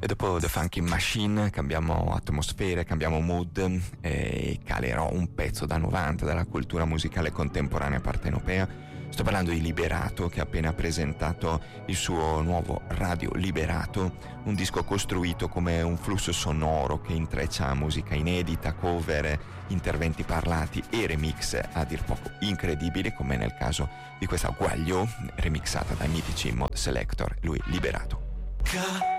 E dopo The Funky Machine cambiamo atmosfere, cambiamo mood e calerò un pezzo da 90 della cultura musicale contemporanea partenopea. Sto parlando di Liberato, che ha appena presentato il suo nuovo Radio Liberato, un disco costruito come un flusso sonoro che intreccia musica inedita, cover, interventi parlati e remix a dir poco incredibili, come nel caso di questa Guagliò remixata dai mitici Mod Selector, lui Liberato.